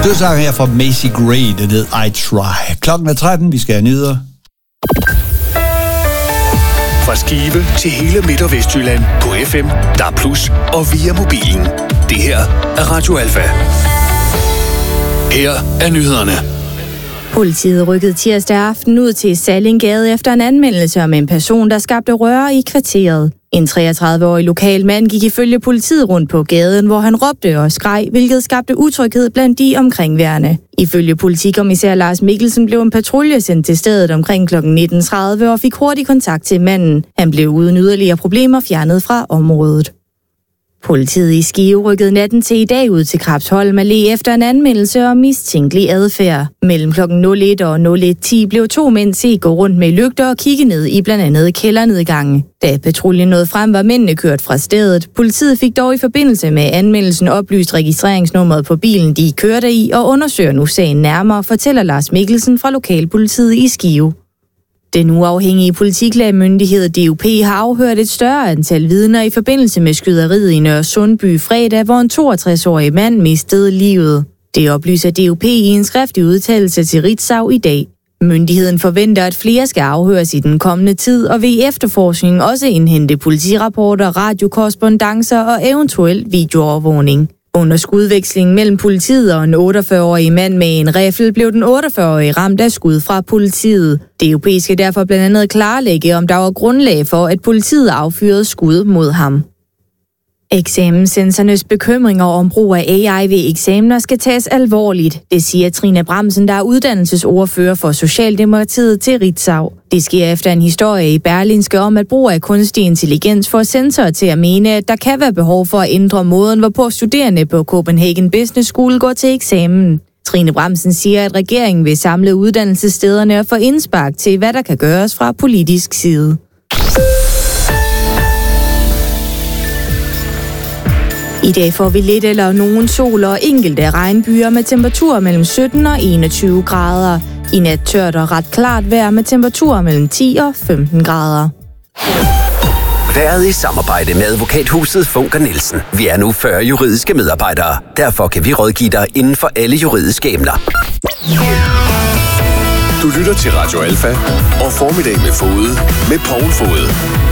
Dødsanger her fra Macy Gray, den hed I Try. Klokken er 13, vi skal have nyheder. Fra Skive til hele Midt- og Vestjylland på FM, DAB+ og via mobilen. Det her er Radio Alfa. Her er nyhederne. Politiet rykkede tirsdag aften ud til Sallinggade efter en anmeldelse om en person, der skabte røre i kvarteret. En 33-årig lokal mand gik ifølge politiet rundt på gaden, hvor han råbte og skreg, hvilket skabte utryghed blandt de omkringværende. Ifølge politikommissær Lars Mikkelsen blev en patrulje sendt til stedet omkring kl. 19.30 og fik hurtig kontakt til manden. Han blev uden yderligere problemer fjernet fra området. Politiet i Skive rykkede natten til i dag ud til Krabsholm Allé efter en anmeldelse om mistænkelig adfærd. Mellem kl. 01 og 01:10 blev 2 mænd set gå rundt med lygter og kigge ned i blandt andet kældernedgangen. Da patruljen nåede frem, var mændene kørt fra stedet. Politiet fik dog i forbindelse med anmeldelsen oplyst registreringsnummeret på bilen, de kørte i, og undersøger nu sagen nærmere, fortæller Lars Mikkelsen fra Lokalpolitiet i Skive. Den uafhængige politiklagemyndighed DUP har afhørt et større antal vidner i forbindelse med skyderiet i Nørre Sundby fredag, hvor en 62-årig mand mistede livet. Det oplyser DUP i en skriftlig udtalelse til Ritzau i dag. Myndigheden forventer, at flere skal afhøres i den kommende tid, og vil i efterforskningen også indhente politirapporter, radiokorrespondancer og eventuel videoovervågning. Under skudvekslingen mellem politiet og en 48-årig mand med en riffel blev den 48-årige ramt af skud fra politiet. DUP skal derfor blandt andet klarlægge, om der var grundlag for, at politiet affyrede skud mod ham. Eksamenscenternes bekymringer om brug af AI ved eksamener skal tages alvorligt, det siger Trine Bramsen, der er uddannelsesordfører for Socialdemokratiet til Ritzau. Det sker efter en historie i Berlingske om, at brug af kunstig intelligens får sensorer til at mene, at der kan være behov for at ændre måden, hvorpå studerende på Copenhagen Business School går til eksamen. Trine Bramsen siger, at regeringen vil samle uddannelsesstederne og få indspark til, hvad der kan gøres fra politisk side. I dag får vi lidt eller nogen sol og enkelte regnbyer med temperaturer mellem 17 og 21 grader. I nat tørt og ret klart vejr med temperaturer mellem 10 og 15 grader. Været i samarbejde med advokathuset Funker Nielsen. Vi er nu 40 juridiske medarbejdere. Derfor kan vi rådgive dig inden for alle juridiske emner. Du lytter til Radio Alfa og Formiddag med Fode med Poul Fode.